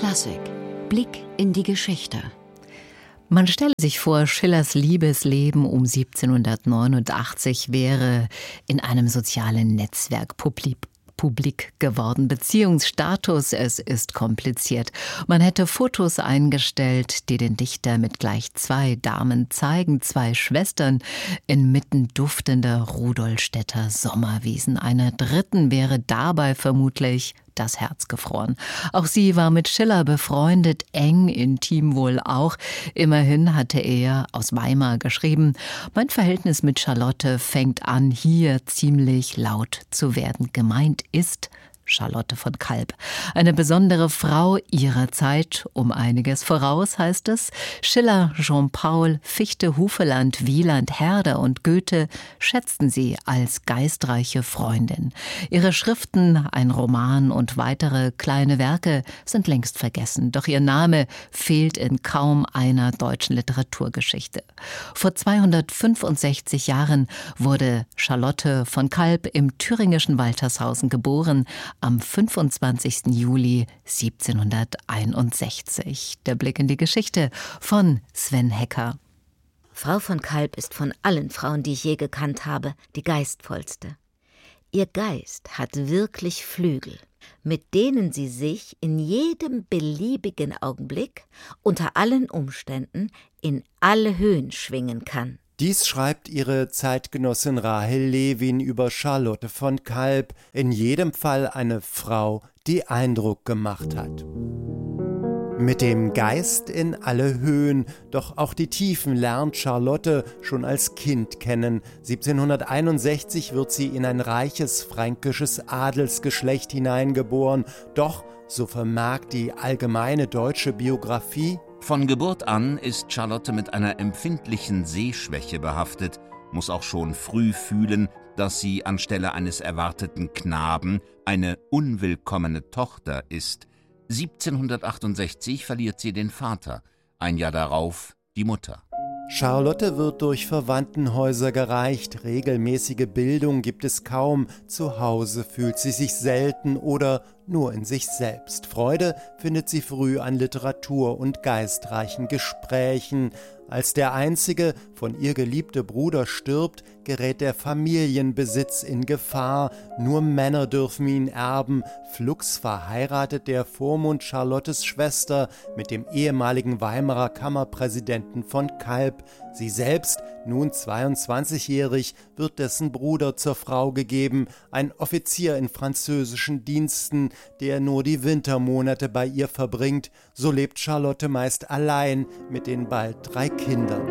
Klassik. Blick in die Geschichte. Man stelle sich vor, Schillers Liebesleben um 1789 wäre in einem sozialen Netzwerk publik geworden. Beziehungsstatus, es ist kompliziert. Man hätte Fotos eingestellt, die den Dichter mit gleich 2 Damen zeigen, 2 Schwestern inmitten duftender Rudolstädter Sommerwiesen. Einer dritten wäre dabei vermutlich das Herz gefroren. Auch sie war mit Schiller befreundet, eng, intim wohl auch. Immerhin hatte er aus Weimar geschrieben: Mein Verhältnis mit Charlotte fängt an, hier ziemlich laut zu werden. Gemeint ist Charlotte von Kalb. Eine besondere Frau ihrer Zeit, um einiges voraus, heißt es. Schiller, Jean-Paul, Fichte, Hufeland, Wieland, Herder und Goethe schätzten sie als geistreiche Freundin. Ihre Schriften, ein Roman und weitere kleine Werke sind längst vergessen. Doch ihr Name fehlt in kaum einer deutschen Literaturgeschichte. Vor 265 Jahren wurde Charlotte von Kalb im thüringischen Waltershausen geboren, am 25. Juli 1761. Der Blick in die Geschichte von Sven Hecker. Frau von Kalb ist von allen Frauen, die ich je gekannt habe, die geistvollste. Ihr Geist hat wirklich Flügel, mit denen sie sich in jedem beliebigen Augenblick, unter allen Umständen, in alle Höhen schwingen kann. Dies schreibt ihre Zeitgenossin Rahel Lewin über Charlotte von Kalb, in jedem Fall eine Frau, die Eindruck gemacht hat. Mit dem Geist in alle Höhen, doch auch die Tiefen lernt Charlotte schon als Kind kennen. 1761 wird sie in ein reiches fränkisches Adelsgeschlecht hineingeboren, doch, so vermerkt die allgemeine deutsche Biografie, von Geburt an ist Charlotte mit einer empfindlichen Sehschwäche behaftet, muss auch schon früh fühlen, dass sie anstelle eines erwarteten Knaben eine unwillkommene Tochter ist. 1768 verliert sie den Vater, ein Jahr darauf die Mutter. Charlotte wird durch Verwandtenhäuser gereicht, regelmäßige Bildung gibt es kaum, zu Hause fühlt sie sich selten oder nur in sich selbst. Freude findet sie früh an Literatur und geistreichen Gesprächen. Als der einzige von ihr geliebte Bruder stirbt, gerät der Familienbesitz in Gefahr. Nur Männer dürfen ihn erben. Flugs verheiratet der Vormund Charlottes Schwester mit dem ehemaligen Weimarer Kammerpräsidenten von Kalb. Sie selbst, nun 22-jährig, wird dessen Bruder zur Frau gegeben, ein Offizier in französischen Diensten, der nur die Wintermonate bei ihr verbringt. So lebt Charlotte meist allein mit den bald 3 Kindern.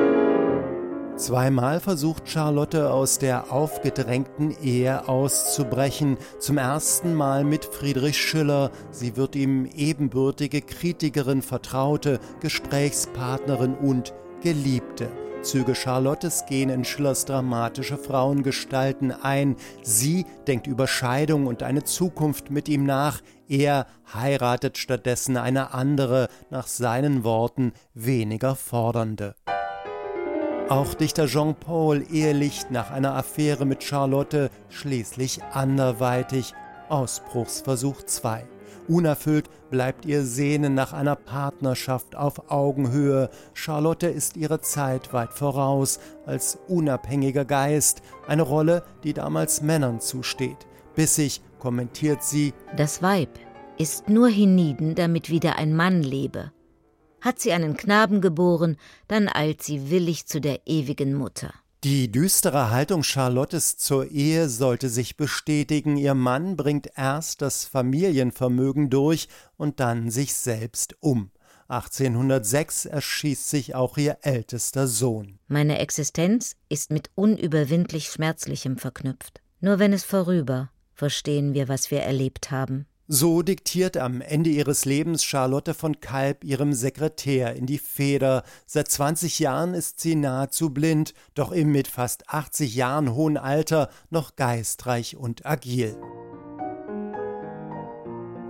Zweimal versucht Charlotte aus der aufgedrängten Ehe auszubrechen. Zum ersten Mal mit Friedrich Schiller. Sie wird ihm ebenbürtige Kritikerin, Vertraute, Gesprächspartnerin und Geliebte. Züge Charlottes gehen in Schillers dramatische Frauengestalten ein. Sie denkt über Scheidung und eine Zukunft mit ihm nach. Er heiratet stattdessen eine andere, nach seinen Worten weniger fordernde. Auch Dichter Jean-Paul ehelicht nach einer Affäre mit Charlotte, schließlich anderweitig. Ausbruchsversuch 2. Unerfüllt bleibt ihr Sehnen nach einer Partnerschaft auf Augenhöhe. Charlotte ist ihrer Zeit weit voraus, als unabhängiger Geist, eine Rolle, die damals Männern zusteht. Bissig kommentiert sie: Das Weib ist nur hienieden, damit wieder ein Mann lebe. Hat sie einen Knaben geboren, dann eilt sie willig zu der ewigen Mutter. Die düstere Haltung Charlottes zur Ehe sollte sich bestätigen. Ihr Mann bringt erst das Familienvermögen durch und dann sich selbst um. 1806 erschießt sich auch ihr ältester Sohn. Meine Existenz ist mit unüberwindlich Schmerzlichem verknüpft. Nur wenn es vorüber, verstehen wir, was wir erlebt haben. So diktiert am Ende ihres Lebens Charlotte von Kalb ihrem Sekretär in die Feder. Seit 20 Jahren ist sie nahezu blind, doch im mit fast 80 Jahren hohen Alter noch geistreich und agil.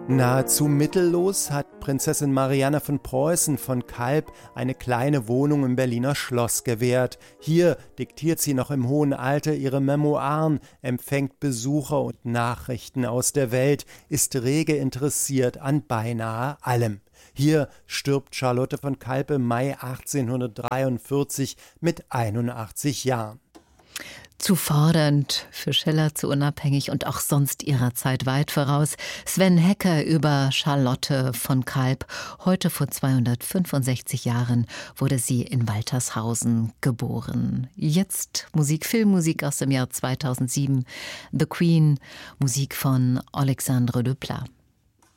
Nahezu mittellos hat Prinzessin Marianne von Preußen von Kalb eine kleine Wohnung im Berliner Schloss gewährt. Hier diktiert sie noch im hohen Alter ihre Memoiren, empfängt Besucher und Nachrichten aus der Welt, ist rege interessiert an beinahe allem. Hier stirbt Charlotte von Kalb im Mai 1843 mit 81 Jahren. Zu fordernd, für Schiller zu unabhängig und auch sonst ihrer Zeit weit voraus. Sven Hecker über Charlotte von Kalb. Heute vor 265 Jahren wurde sie in Waltershausen geboren. Jetzt Filmmusik aus dem Jahr 2007. The Queen, Musik von Alexandre Desplat.